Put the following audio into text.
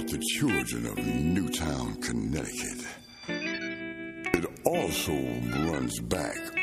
about the children of Newtown, Connecticut. It also runs back